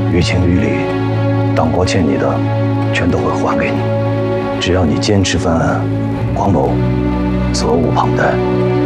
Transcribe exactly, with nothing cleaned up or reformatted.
于情于理，党国欠你的，全都会还给你。只要你坚持犯案，黄某责无旁贷。